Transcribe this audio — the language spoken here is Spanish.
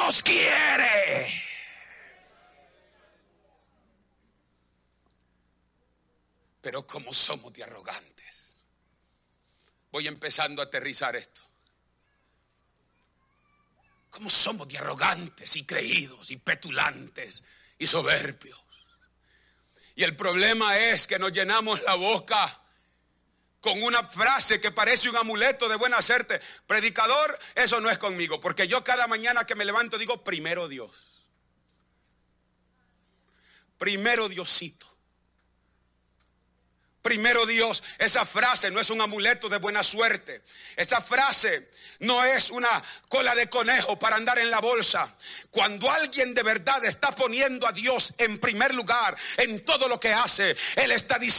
Dios quiere. Pero como somos de arrogantes. Voy empezando a aterrizar esto. Como somos de arrogantes y creídos y petulantes y soberbios. Y el problema es que nos llenamos la boca con una frase que parece un amuleto de buena suerte. Predicador, eso no es conmigo, porque yo cada mañana que me levanto digo, primero Dios. Primero Diosito. Primero Dios. Esa frase no es un amuleto de buena suerte. Esa frase no es una cola de conejo para andar en la bolsa. Cuando alguien de verdad está poniendo a Dios en primer lugar en todo lo que hace, Él está diciendo: